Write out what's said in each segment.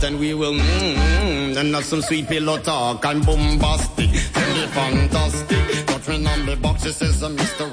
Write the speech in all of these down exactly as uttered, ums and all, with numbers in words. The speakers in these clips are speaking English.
and we will mmm, and not some sweet pillow talk and bombastic. Tell me fantastic. Touch me on the box, it says Mister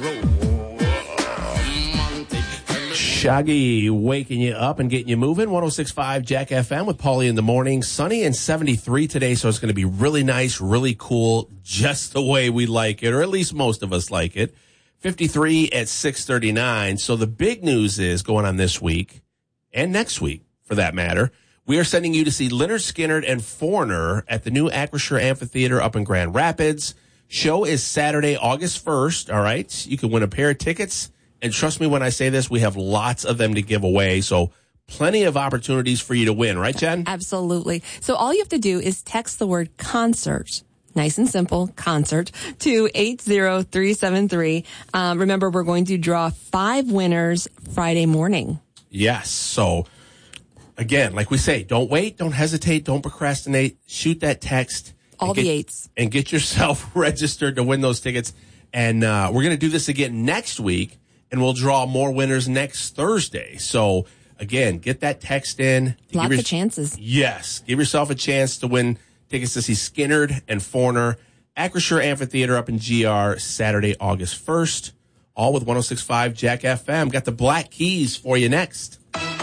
Romantic. Shaggy waking you up and getting you moving. one oh six point five Jack F M with Paulie in the morning. Sunny and seventy-three today, so it's going to be really nice, really cool, just the way we like it, or at least most of us like it. fifty-three at six thirty-nine. So the big news is going on this week and next week, for that matter. We are sending you to see Lynyrd Skynyrd and Foreigner at the new Acrisure Amphitheater up in Grand Rapids. Show is Saturday, August first. All right. You can win a pair of tickets. And trust me when I say this, we have lots of them to give away. So plenty of opportunities for you to win. Right, Jen? Absolutely. So all you have to do is text the word concert. Nice and simple, concert, to eight zero three seven three. Um, remember, we're going to draw five winners Friday morning. Yes. So, again, like we say, don't wait, don't hesitate, don't procrastinate. Shoot that text. All get, the eights. And get yourself registered to win those tickets. And uh, we're going to do this again next week, and we'll draw more winners next Thursday. So, again, get that text in. Lots your, of chances. Yes. Give yourself a chance to win tickets to see Skynyrd and Foreigner, Acrisure Amphitheater up in G R, Saturday, August first. All with one oh six point five Jack F M. Got the Black Keys for you next.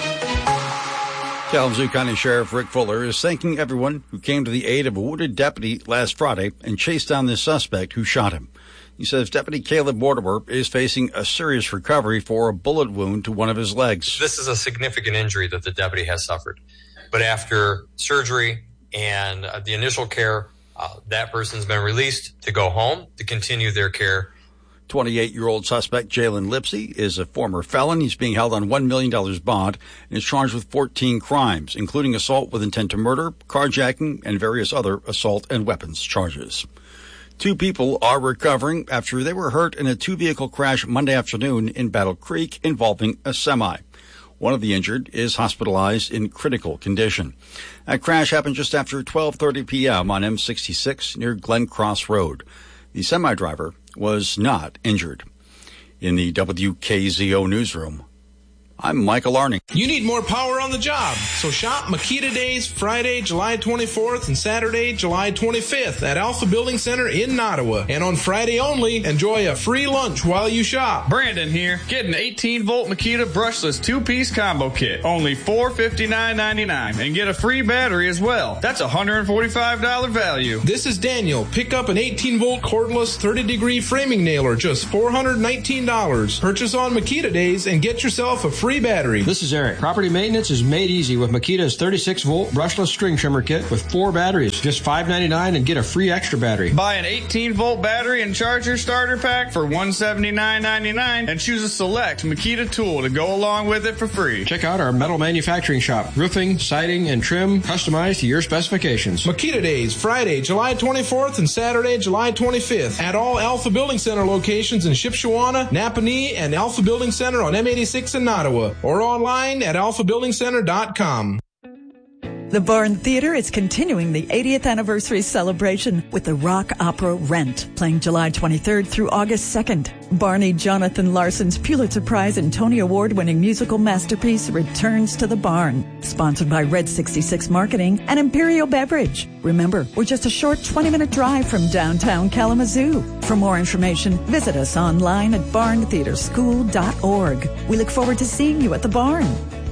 Kalamazoo County Sheriff Rick Fuller is thanking everyone who came to the aid of a wounded deputy last Friday and chased down the suspect who shot him. He says Deputy Caleb Mortimer is facing a serious recovery for a bullet wound to one of his legs. This is a significant injury that the deputy has suffered. But after surgery and uh, the initial care, uh, that person's been released to go home to continue their care. twenty-eight-year-old suspect Jalen Lipsy is a former felon. He's being held on one million dollars bond and is charged with fourteen crimes, including assault with intent to murder, carjacking, and various other assault and weapons charges. Two people are recovering after they were hurt in a two-vehicle crash Monday afternoon in Battle Creek involving a semi. One of the injured is hospitalized in critical condition. That crash happened just after twelve thirty p.m. on M sixty-six near Glen Cross Road. The semi-driver was not injured. In the W K Z O newsroom, I'm Michael Arning. You need more power on the job, so shop Makita Days Friday, July twenty-fourth and Saturday, July twenty-fifth at Alpha Building Center in Nottawa. And on Friday only, enjoy a free lunch while you shop. Brandon here. Get an eighteen volt Makita brushless two-piece combo kit. Only four fifty-nine ninety-nine and get a free battery as well. That's a one hundred forty-five dollars value. This is Daniel. Pick up an eighteen volt cordless thirty degree framing nailer, just four hundred nineteen dollars. Purchase on Makita Days and get yourself a free Free battery. This is Eric. Property maintenance is made easy with Makita's thirty-six volt brushless string trimmer kit with four batteries. Just five ninety-nine and get a free extra battery. Buy an eighteen volt battery and charger starter pack for one hundred seventy-nine ninety-nine and choose a select Makita tool to go along with it for free. Check out our metal manufacturing shop. Roofing, siding, and trim customized to your specifications. Makita Days, Friday, July twenty-fourth and Saturday, July twenty-fifth at all Alpha Building Center locations in Shipshewana, Napanee, and Alpha Building Center on M eighty-six in Nottawa. Or online at alpha building center dot com. The Barn Theater is continuing the eightieth anniversary celebration with the rock opera Rent, playing July twenty-third through August second. Barney Jonathan Larson's Pulitzer Prize and Tony Award-winning musical masterpiece returns to the Barn. Sponsored by Red sixty-six Marketing and Imperial Beverage. Remember, we're just a short twenty-minute drive from downtown Kalamazoo. For more information, visit us online at barn theater school dot org. We look forward to seeing you at the Barn.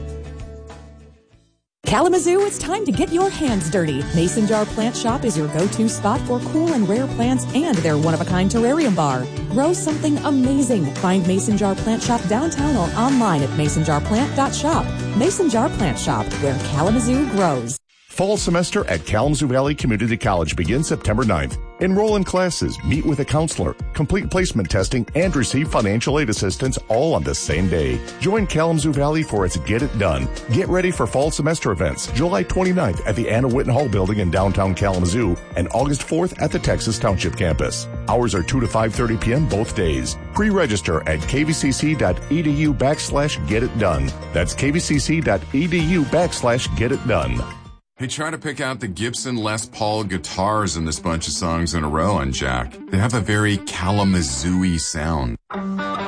Kalamazoo, it's time to get your hands dirty. Mason Jar Plant Shop is your go-to spot for cool and rare plants and their one-of-a-kind terrarium bar. Grow something amazing. Find Mason Jar Plant Shop downtown or online at mason jar plant dot shop. Mason Jar Plant Shop, where Kalamazoo grows. Fall semester at Kalamazoo Valley Community College begins September ninth. Enroll in classes, meet with a counselor, complete placement testing, and receive financial aid assistance all on the same day. Join Kalamazoo Valley for its Get It Done. Get ready for fall semester events July twenty-ninth at the Anna Whitten Hall Building in downtown Kalamazoo and August fourth at the Texas Township campus. Hours are two to five thirty p.m. both days. Pre-register at kvcc.edu backslash get it done. That's kvcc.edu backslash get it done. Hey, try to pick out the Gibson Les Paul guitars in this bunch of songs in a row on Jack. They have a very Kalamazoo-y sound.